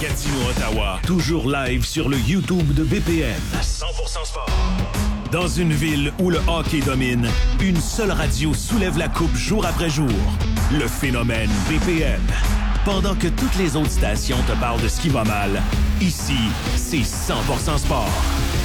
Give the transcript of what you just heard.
Gatineau-Ottawa, toujours live sur le YouTube de BPM. 100% sport. Dans une ville où le hockey domine, une seule radio soulève la coupe jour après jour. Le phénomène BPM. Pendant que toutes les autres stations te parlent de ce qui va mal, ici, c'est 100% sport.